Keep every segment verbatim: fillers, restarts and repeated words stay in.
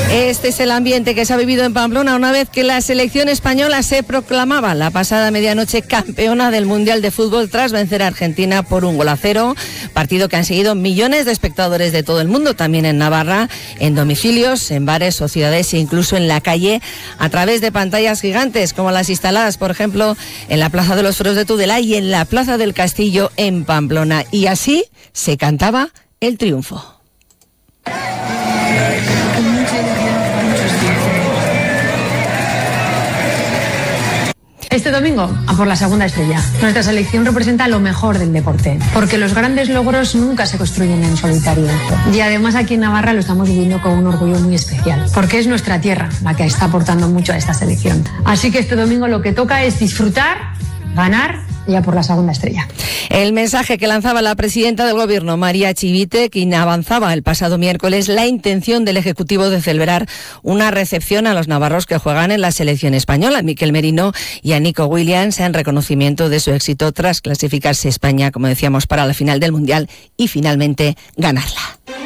Este es el ambiente que se ha vivido en Pamplona una vez que la selección española se proclamaba la pasada medianoche campeona del Mundial de Fútbol tras vencer a Argentina por un gol a cero, partido que han seguido millones de espectadores de todo el mundo, también en Navarra, en domicilios, en bares, sociedades e incluso en la calle, a través de pantallas gigantes como las instaladas, por ejemplo, en la Plaza de los Toros de Tudela y en la Plaza del Castillo en Pamplona. Y así se cantaba el triunfo. Este domingo, a por la segunda estrella. Nuestra selección representa lo mejor del deporte, porque los grandes logros nunca se construyen en solitario. Y además aquí en Navarra lo estamos viviendo con un orgullo muy especial, porque es nuestra tierra la que está aportando mucho a esta selección. Así que este domingo lo que toca es disfrutar, ganar y a por la segunda estrella. El mensaje que lanzaba la presidenta del Gobierno, María Chivite, quien avanzaba el pasado miércoles la intención del Ejecutivo de celebrar una recepción a los navarros que juegan en la selección española, Miquel Merino y a Nico Williams, en reconocimiento de su éxito tras clasificarse España, como decíamos, para la final del Mundial y finalmente ganarla.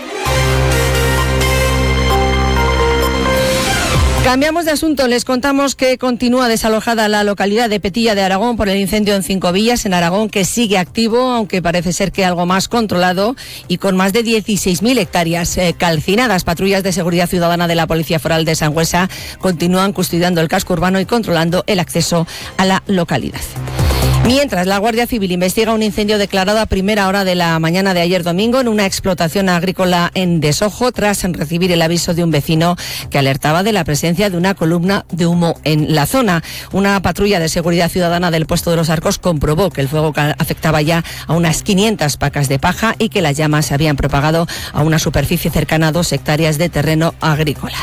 Cambiamos de asunto. Les contamos que continúa desalojada la localidad de Petilla de Aragón por el incendio en Cinco Villas, en Aragón, que sigue activo, aunque parece ser que algo más controlado y con más de dieciséis mil hectáreas eh, calcinadas. Patrullas de seguridad ciudadana de la Policía Foral de Sangüesa continúan custodiando el casco urbano y controlando el acceso a la localidad. Mientras, la Guardia Civil investiga un incendio declarado a primera hora de la mañana de ayer domingo en una explotación agrícola en Desojo, tras recibir el aviso de un vecino que alertaba de la presencia de una columna de humo en la zona. Una patrulla de seguridad ciudadana del puesto de los Arcos comprobó que el fuego afectaba ya a unas quinientas pacas de paja y que las llamas se habían propagado a una superficie cercana a dos hectáreas de terreno agrícola.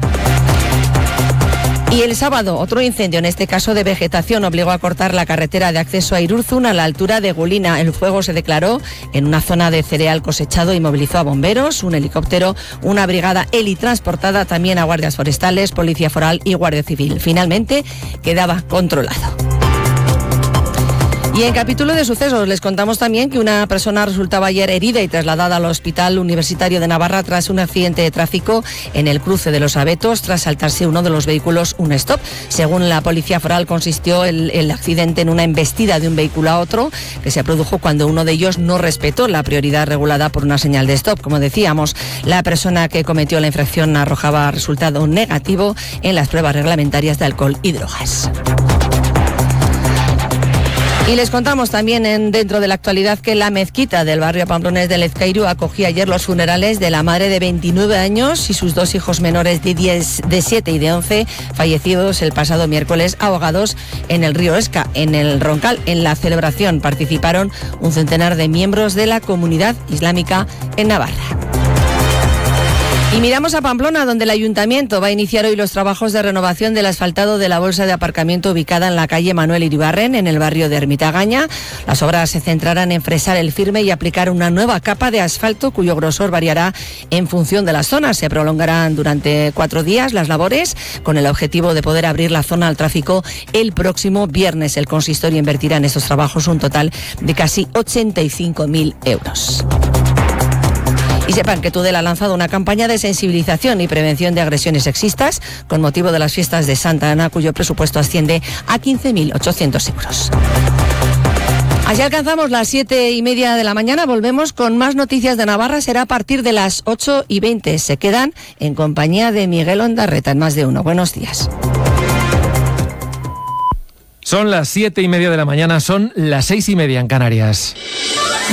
Y el sábado, otro incendio, en este caso de vegetación, obligó a cortar la carretera de acceso a Irurzun a la altura de Gulina. El fuego se declaró en una zona de cereal cosechado y movilizó a bomberos, un helicóptero, una brigada helitransportada, también a guardias forestales, policía foral y guardia civil. Finalmente quedaba controlado. Y en capítulo de sucesos les contamos también que una persona resultaba ayer herida y trasladada al Hospital Universitario de Navarra tras un accidente de tráfico en el cruce de los Abetos, tras saltarse uno de los vehículos un stop. Según la Policía Foral, consistió el, el accidente en una embestida de un vehículo a otro que se produjo cuando uno de ellos no respetó la prioridad regulada por una señal de stop. Como decíamos, la persona que cometió la infracción arrojaba resultado negativo en las pruebas reglamentarias de alcohol y drogas. Y les contamos también en, dentro de la actualidad que la mezquita del barrio pamplonés de Lezcairu acogía ayer los funerales de la madre de veintinueve años y sus dos hijos menores de diez, de siete y de once, fallecidos el pasado miércoles ahogados en el río Esca, en el Roncal. En la celebración participaron un centenar de miembros de la comunidad islámica en Navarra. Y miramos a Pamplona, donde el Ayuntamiento va a iniciar hoy los trabajos de renovación del asfaltado de la bolsa de aparcamiento ubicada en la calle Manuel Iribarren, en el barrio de Ermitagaña. Las obras se centrarán en fresar el firme y aplicar una nueva capa de asfalto cuyo grosor variará en función de las zonas. Se prolongarán durante cuatro días las labores con el objetivo de poder abrir la zona al tráfico el próximo viernes. El consistorio invertirá en estos trabajos un total de casi ochenta y cinco mil euros. Y sepan que Tudela ha lanzado una campaña de sensibilización y prevención de agresiones sexistas con motivo de las fiestas de Santa Ana, cuyo presupuesto asciende a quince mil ochocientos euros. Así alcanzamos las siete y media de la mañana. Volvemos con más noticias de Navarra. Será a partir de las ocho y veinte. Se quedan en compañía de Miguel Ondarreta en Más de Uno. Buenos días. Son las siete y media de la mañana, son las seis y media en Canarias.